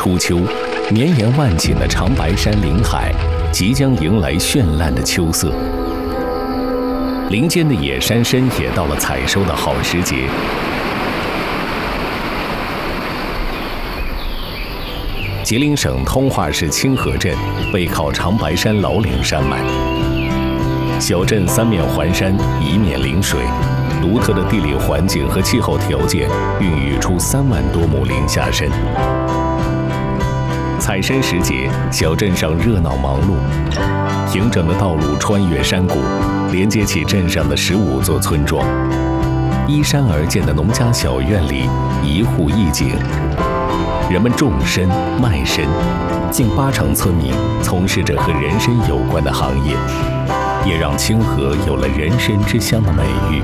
初秋，绵延万顷的长白山林海即将迎来绚烂的秋色。林间的野山参也到了采收的好时节。吉林省通化市清河镇背靠长白山老岭山脉，小镇三面环山，一面临水，独特的地理环境和气候条件孕育出3万多亩林下参。采参时节，小镇上热闹忙碌，平整的道路穿越山谷，连接起镇上的15座村庄。依山而建的农家小院里，一户一景。人们种参、卖参，近80%村民从事着和人参有关的行业，也让清河有了人参之乡的美誉。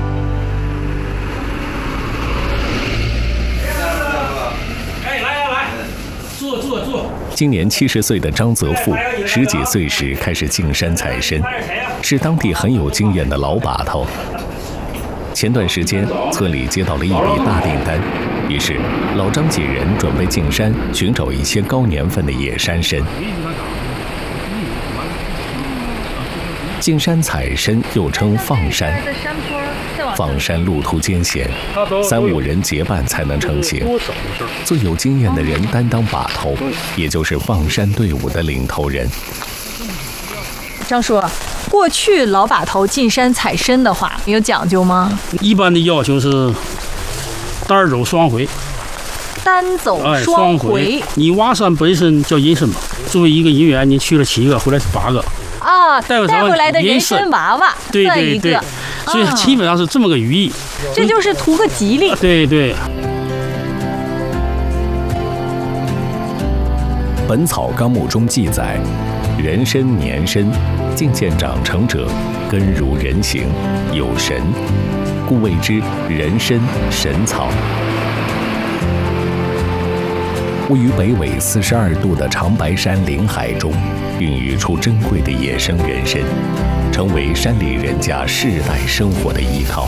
来，坐。 今年70岁的张泽富，10几岁时开始进山采参，是当地很有经验的老把头。前段时间，村里接到了一笔大订单，于是老张几人准备进山寻找一些高年份的野山参。进山采参又称放山，放山路途艰险，3、5人结伴才能成行。最有经验的人担当把头，也就是放山队伍的领头人。 张叔，过去老把头进山采参的话，有讲究吗？ 一般的要求是单走双回。 单走双回。 你挖山本身叫人参嘛，作为一个人员，你去了7个，回来是8个。 啊，带回来的人参娃娃算一个， 所以基本上是这么个寓意。 这就是图个吉利。 对。 《本草纲目》中记载，人参年参，渐渐长成者，根如人形，有神，故谓之人参神草。位于北纬42度的长白山林海中，孕育出珍贵的野生人参，成为山里人家世代生活的依靠。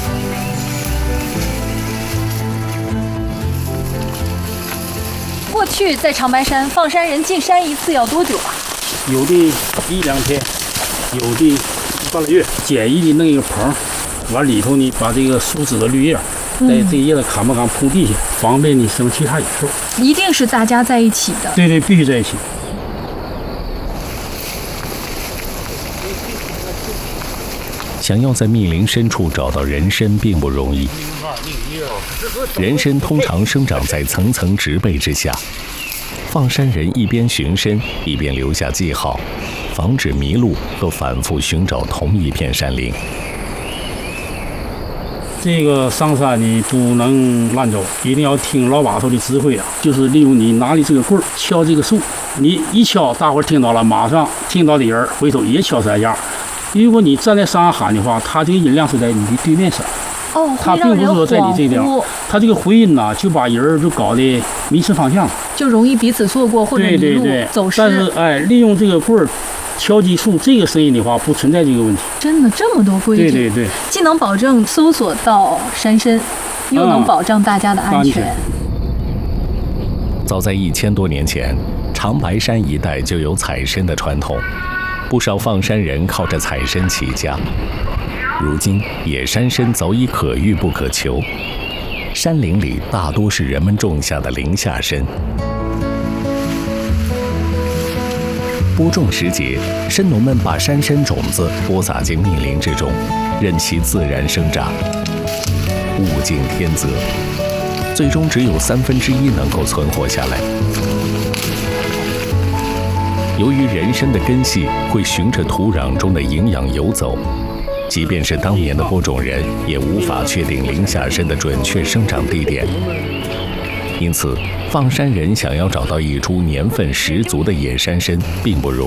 过去在长白山放山人进山一次要多久啊？ 有的1、2天，有的半个月。简易的弄一个棚，完里头呢把这个树枝的绿叶，在这个叶子砍铺地下，方便你生其他野兽。 一定是大家在一起的。 对，必须在一起。 想要在密林深处找到人参并不容易，人参通常生长在层层植被之下。放山人一边寻参，一边留下记号，防止迷路和反复寻找同一片山林。 这个上山你不能乱走，一定要听老把头的指挥啊！就是利用你拿的这个棍儿敲这个树，你一敲，大伙儿听到了，马上听到的人回头也敲3下。如果你站在山上喊的话，他这个音量是在你的对面上，他并不是说在你这边，他这个回音呢，就把人就搞得迷失方向， 就容易彼此错过或者迷路走失。 但是利用这个棍儿敲击树这个声音的话，不存在这个问题。 真的这么多规矩？ 对， 既能保证搜索到山参，又能保障大家的安全。 早在1000多年前，长白山一带就有采参的传统。不少放山人靠着采参起家，如今野山参早已可遇不可求，山林里大多是人们种下的林下参。播种时节，参农们把山参种子播撒进密林之中，任其自然生长，物竞天择，最终只有1/3能够存活下来。由于人参的根系会循着土壤中的营养游走，即便是当年的播种人也无法确定林下参的准确生长地点。因此，放山人想要找到一株年份十足的野山参并不容